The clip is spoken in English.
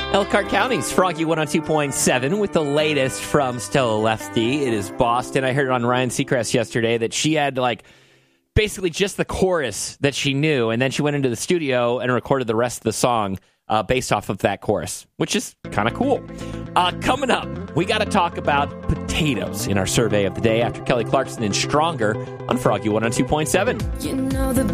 Elkhart County's Froggy 102.7 with the latest from Stella Lefty. It is Boston. I heard on Ryan Seacrest yesterday that she had basically just the chorus that she knew, and then she went into the studio and recorded the rest of the song based off of that chorus, which is kind of cool. Coming up, we got to talk about potatoes in our survey of the day after Kelly Clarkson and Stronger on Froggy 102.7.